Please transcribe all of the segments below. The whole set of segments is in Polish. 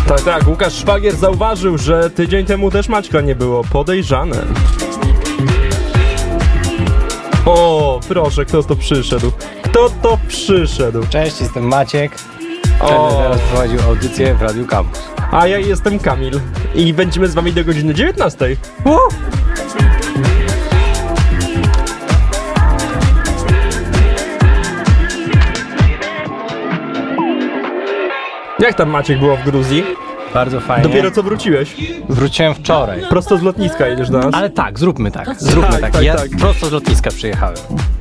Tak, Łukasz Szwagier zauważył, że tydzień temu też Maćka nie było. Podejrzane. Proszę, kto to przyszedł? Cześć, jestem Maciek. Będę teraz prowadził audycję w Radiu Campus. A ja jestem Kamil i będziemy z wami do godziny 19. Jak tam, Maciek, było w Gruzji? Bardzo fajnie. Dopiero co wróciłeś? Wróciłem wczoraj. Prosto z lotniska jedziesz do nas? Ale tak, zróbmy tak. tak, Ja tak. prosto z lotniska przyjechałem.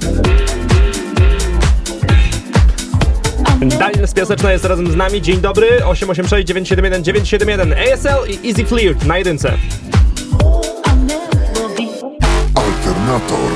Daniel z Piaseczna jest razem z nami. Dzień dobry, 886-971-971 ASL i Easy Flirt na jedynce. Alternator.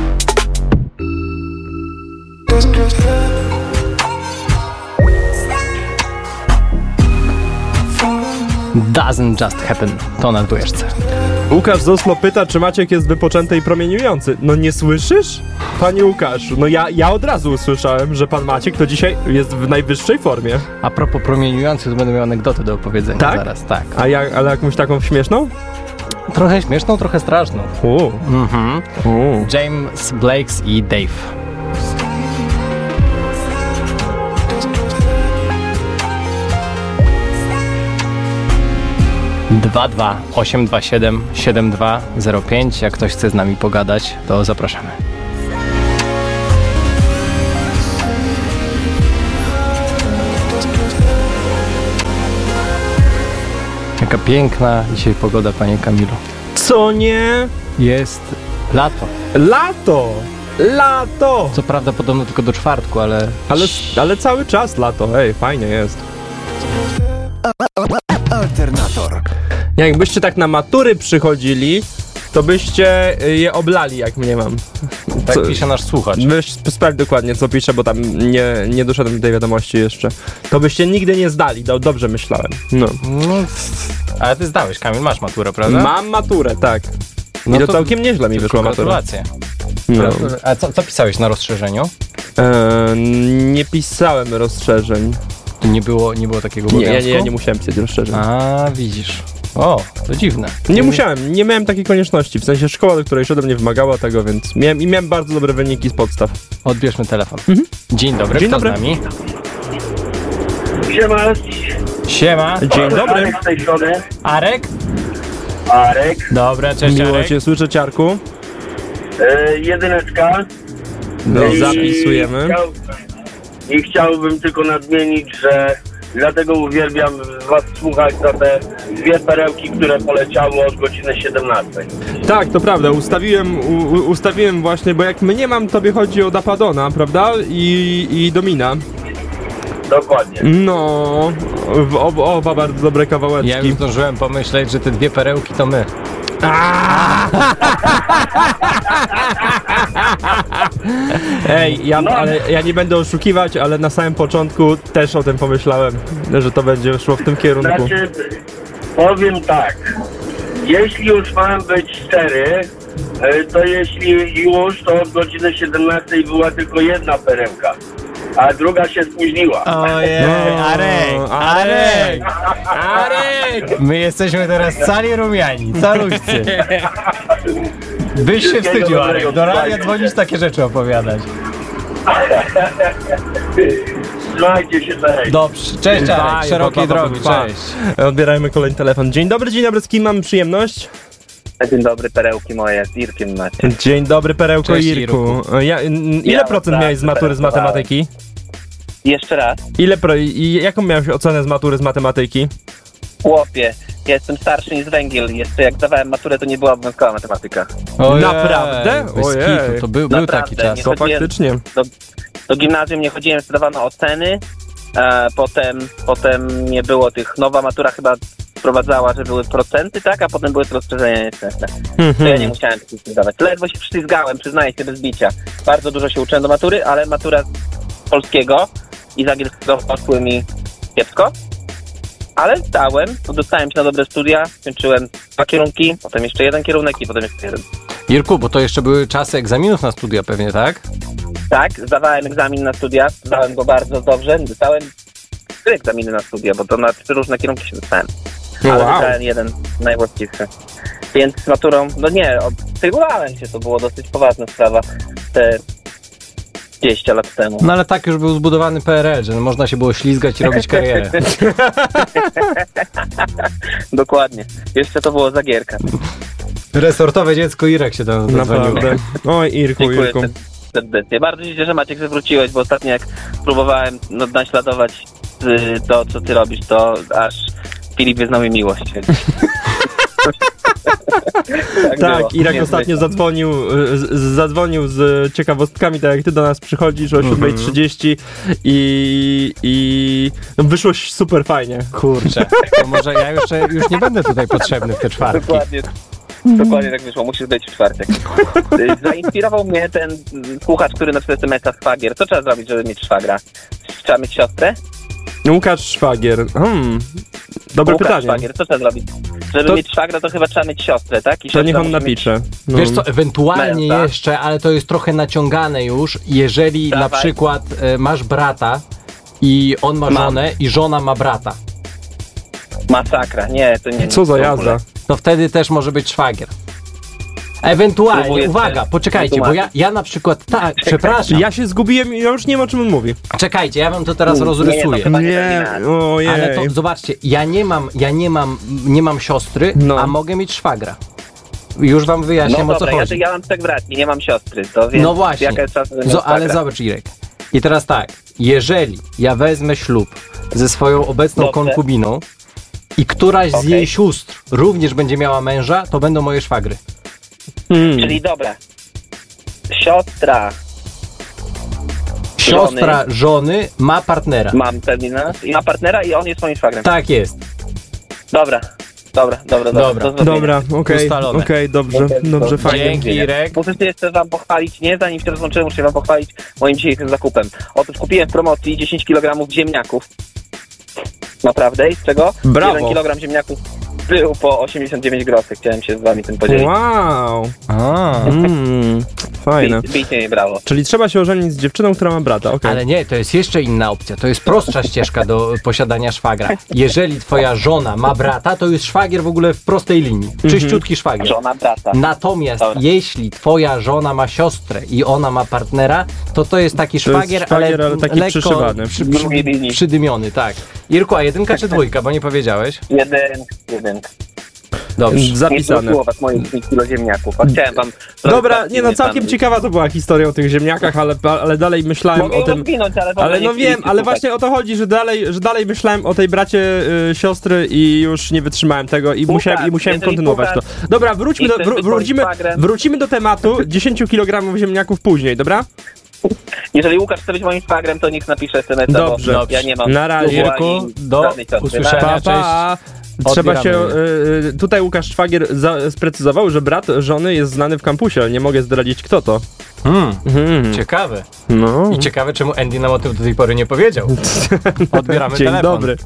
Doesn't just happen. To na 20. Łukasz z Oslo pyta, czy Maciek jest wypoczęty i promieniujący. No nie słyszysz? Panie Łukaszu, no ja od razu usłyszałem, że pan Maciek to dzisiaj jest w najwyższej formie. A propos promieniujących, to będę miał anegdotę do opowiedzenia zaraz. Tak. Ale jakąś taką śmieszną? Trochę śmieszną, trochę straszną. Mhm. James Blakes i Dave. Dwa 827 7205. Jak ktoś chce z nami pogadać, to zapraszamy. Jaka piękna dzisiaj pogoda, panie Kamilu. Co nie? Jest lato. Lato! Co prawda podobno tylko do czwartku, Ale cały czas lato, fajnie jest. Alternator. Jakbyście tak na matury przychodzili, to byście je oblali, jak mnie mam. tak pisze nasz słuchacz. Sprawdź dokładnie, co pisze, bo tam nie doszedłem do tej wiadomości jeszcze. To byście nigdy nie zdali, dobrze myślałem. No. Ale ty zdałeś, Kamil, masz maturę, prawda? Mam maturę, tak. I to całkiem nieźle mi wyszła matura. Gratulacje. No. A co pisałeś na rozszerzeniu? Nie pisałem rozszerzeń. Nie było takiego obowiązku? Ja nie musiałem pisać rozszerzeń. A, widzisz. O, to dziwne. Nie musiałem, nie miałem takiej konieczności. W sensie szkoła, do której szedłem, nie wymagała tego, więc miałem bardzo dobre wyniki z podstaw. Odbierzmy telefon. Dzień dobry, Dzień kto dobry. z nami? Siema. Dzień dobry. Arek z tej strony. Arek? Arek. Dobra, cześć Miło Arek. cię słyszę, Ciarku. Jedyneczka. No, I zapisujemy. Chciałbym tylko nadmienić, że dlatego uwielbiam was słuchać za te dwie perełki, które poleciały od godziny 17. Tak, to prawda, ustawiłem właśnie, bo jak mnie mam, tobie chodzi o Dapadona, prawda? I Domina. Dokładnie. No, oba bardzo dobre kawałeczki. Ja już zdążyłem pomyśleć, że te dwie perełki to my. Ale ja nie będę oszukiwać, ale na samym początku też o tym pomyślałem, że to będzie szło w tym kierunku. Znaczy, powiem tak. Jeśli już mam być szczery, to jeśli już, to od godziny 17 była tylko jedna perełka, a druga się spóźniła. Ojej, Arek! My jesteśmy teraz cali rumiani, caluścy. Byś się wstydził, Arek, do radia dzwonić takie rzeczy opowiadać. Trzymajcie się, cześć. Dobrze, cześć Arek, szerokiej drogi, cześć. Odbierajmy kolejny telefon. Dzień dobry, z kim mam przyjemność? Dzień dobry, perełki moje, z Irkiem macie. Dzień dobry, perełko. Cześć, Irku. Ile procent miałeś z matury z matematyki? Jeszcze raz. Jaką miałeś ocenę z matury z matematyki? Chłopie, ja jestem starszy niż węgiel. Jeszcze jak zdawałem maturę, to nie była obowiązkowa matematyka. Ojej, Naprawdę? bez Ojej. kitu, to był taki czas. To faktycznie. Do gimnazjum nie chodziłem, zdawano oceny. Potem nie było tych, nowa matura chyba wprowadzała, że były procenty, tak? A potem były rozszerzenia niestety. To ja nie musiałem tych zdawać. Ledwo się przyzgałem, przyznaję się bez bicia. Bardzo dużo się uczyłem do matury, ale matura z polskiego i z angielskiego poszły mi kiepsko. Ale dostałem się na dobre studia, skończyłem 2 kierunki, potem jeszcze 1 kierunek i potem jeszcze 1. Irku, bo to jeszcze były czasy egzaminów na studia pewnie, tak? Tak, zdawałem egzamin na studia, zdałem go bardzo dobrze, dostałem 3 egzaminy na studia, bo to na 3 różne kierunki się dostałem. Wow. Ale wybrałem jeden najwłaściwszy. Więc z maturą, no nie, odstygowałem się, to było dosyć poważna sprawa te 20 lat temu. No ale tak już był zbudowany PRL, że można się było ślizgać i robić karierę. Dokładnie. Jeszcze to było zagierka. Resortowe dziecko Irek się tam zadzwoniło. Naprawdę. Oj, Irku. Dziękuję serdecznie. Bardzo się cieszę, Maciek, że wróciłeś, bo ostatnio jak próbowałem naśladować to, co ty robisz, to aż Filip wyznał mi miłość. Tak, było. Irek Nie ostatnio zadzwonił z ciekawostkami, tak jak ty do nas przychodzisz o 7:30 i no wyszło super fajnie. Kurczę, to może ja już nie będę tutaj potrzebny w te czwartki. Dokładnie tak wyszło, musisz być w czwartek. Zainspirował mnie ten słuchacz, który napisał SMS-a szwagier. Co trzeba zrobić, żeby mieć szwagra? Trzeba mieć siostrę? Łukasz Szwagier. Dobre Łukasz pytanie. Szwagier, co trzeba zrobić? Żeby mieć szwagra, to chyba trzeba mieć siostrę, tak? I To niech siostra on musi napisze. No. Wiesz co, ewentualnie Męża. jeszcze, ale to jest trochę naciągane już, jeżeli Dawaj. na przykład masz brata i on ma żonę i żona ma brata, Masakra, nie, to nie. Co za w ogóle. jazda. to wtedy też może być szwagier. Ewentualnie, Próbuję uwaga, też poczekajcie, bo ja na przykład, tak, przepraszam, Ja się zgubiłem i ja już nie wiem, o czym on mówi. czekajcie, ja wam to teraz Nie, rozrysuję. to chyba Nie, nie ojej. Ale to zobaczcie, ja nie mam siostry, No. a mogę mieć szwagra. Już wam wyjaśniam, No o co dobra, chodzi. ja mam 3 braci, nie mam siostry, to więc No właśnie, jaka jest szansa, że mieć ale szwagra? zobacz Irek. I teraz tak, jeżeli ja wezmę ślub ze swoją obecną Dobrze. konkubiną i któraś z Okej. jej sióstr również będzie miała męża, to będą moje szwagry. Czyli dobra, siostra Siostra żony ma partnera. mam pewnie nas i ma partnera i on jest moim szwagrem. Tak jest. Dobra. Dobra. Dobra, okej, Ustalone. dobrze, fajnie. Dzięki Irek. Muszę się jeszcze wam pochwalić, nie zanim się rozłączyłem, muszę wam pochwalić moim dzisiejszym zakupem. Otóż kupiłem w promocji 10 kg ziemniaków. Naprawdę? I z czego? Brawo. 1 kg ziemniaków był po 89 groszy. Chciałem się z wami tym podzielić. Wow, A, fajne. Bijcie mnie brawo. Czyli trzeba się ożenić z dziewczyną, która ma brata, okej. ale nie, to jest jeszcze inna opcja. To jest prostsza ścieżka do posiadania szwagra. Jeżeli twoja żona ma brata, to jest szwagier w ogóle w prostej linii. Czyściutki szwagier. Żona brata. Natomiast Dobra. jeśli twoja żona ma siostrę i ona ma partnera, to jest taki szwagier, szwagier, ale taki lekko przyszywany. Drugiej linii. Przydymiony, tak. Irku, a 1 czy 2, bo nie powiedziałeś? Jeden. Dobrze. Nie Zapisane. było was moich 5 kilo ziemniaków. A chciałem wam... Dobra, nie no, całkiem ciekawa to była historia o tych ziemniakach, ale dalej myślałem Mogę o ją tym... rozwinąć, ale... Ale no wiem, ale właśnie o to chodzi, że dalej myślałem o tej bracie siostry i już nie wytrzymałem tego i musiałem jeżeli kontynuować to. pukasz Dobra, i chcesz być moim szwagrem. wrócimy do tematu 10 kg ziemniaków później, dobra? Jeżeli Łukasz chce być moim szwagrem, to niech napisze SMS-a, Dobrze. bo ja nie mam... Na razie. ślubu Irku, ani do żadnej siostry. usłyszenia. Pa. Trzeba Odbieramy. się... tutaj Łukasz Szwagier sprecyzował, że brat żony jest znany w kampusie, ale nie mogę zdradzić kto to. Ciekawe. No. I ciekawe, czemu Andy nam o tym do tej pory nie powiedział. Odbieramy Dzień telefon. dobry.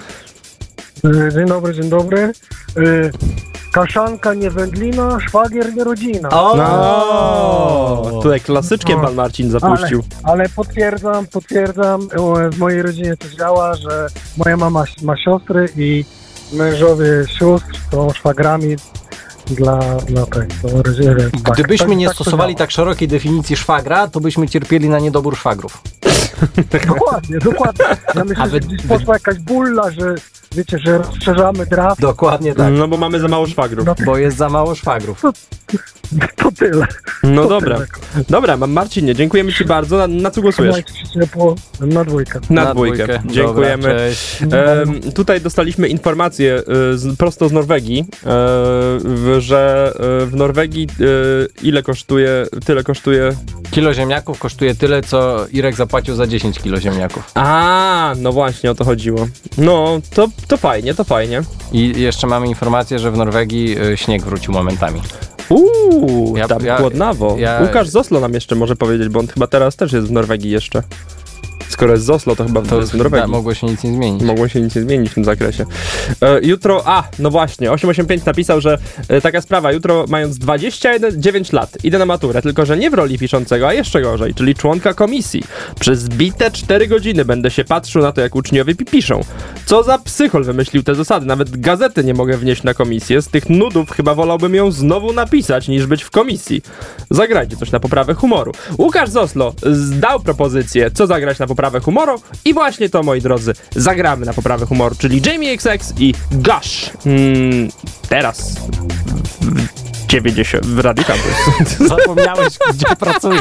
Dzień dobry. Kaszanka nie wędlina, szwagier nie rodzina. No, tutaj klasyczkiem pan Marcin zapuścił. Ale potwierdzam, w mojej rodzinie to działa, że moja mama ma siostry i mężowie sióstr są szwagrami dla tej rodziny. więc tak, Gdybyśmy nie to stosowali działa. tak szerokiej definicji szwagra, to byśmy cierpieli na niedobór szwagrów. Dokładnie. Ja myślę, że gdzieś poszła jakaś bulla, że wiecie, że rozszerzamy draft, Dokładnie tak. No bo mamy za mało szwagrów. Bo jest za mało szwagrów. to tyle. No to dobra. tyle. Dobra, Marcinie, dziękujemy ci bardzo. Na co głosujesz? Trzymajcie się ciepło, na dwójkę. Na dwójkę. Dziękujemy. Dobra, cześć. Tutaj dostaliśmy informację prosto z Norwegii, że w Norwegii tyle kosztuje... Kilo ziemniaków kosztuje tyle, co Irek zapłacił za 10 kilo ziemniaków. A, no właśnie, o to chodziło. No, to fajnie. I jeszcze mamy informację, że w Norwegii śnieg wrócił momentami. Tam chłodnawo. ja- Łukasz z Oslo nam jeszcze może powiedzieć, bo on chyba teraz też jest w Norwegii jeszcze. skoro jest z Oslo, to chyba to jest w Norwegii. Mogło się nic nie zmienić. Mogło się nic nie zmienić w tym zakresie. Jutro, no właśnie, 885 napisał, że taka sprawa, jutro mając 29 lat, idę na maturę, tylko że nie w roli piszącego, a jeszcze gorzej, czyli członka komisji. Przez bite 4 godziny będę się patrzył na to, jak uczniowie piszą. Co za psychol wymyślił te zasady? Nawet gazety nie mogę wnieść na komisję. Z tych nudów chyba wolałbym ją znowu napisać, niż być w komisji. Zagrajcie coś na poprawę humoru. Łukasz z Oslo dał propozycję, co zagrać na poprawę humoru i właśnie to, moi drodzy, zagramy na poprawę humoru, czyli Jamie XX i Gush. Teraz w 90 w Radiu Campus. Zapomniałeś, gdzie pracujesz.